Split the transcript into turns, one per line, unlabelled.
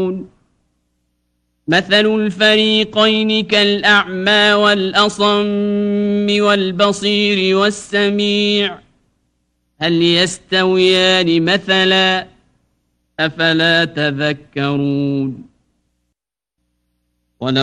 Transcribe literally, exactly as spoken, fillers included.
يعلمون مثل الفريقين كالأعمى والأصم والبصير والسميع هل يستويان مثلا أفلا تذكرون